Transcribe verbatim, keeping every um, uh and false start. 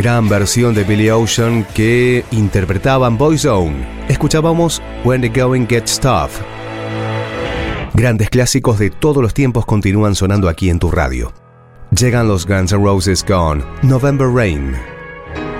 gran versión de Billy Ocean que interpretaban Boyzone. Escuchábamos When the Going Gets Tough. Grandes clásicos de todos los tiempos continúan sonando aquí en tu radio. Llegan los Guns N' Roses con November Rain.